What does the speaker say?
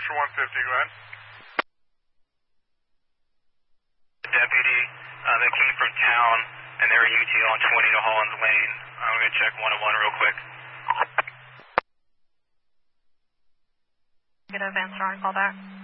Foster 150, go ahead. Deputy, they came from town, and they were UT on 20 to Hollands Lane. I'm going to check 101 real quick. Get an advanced call back.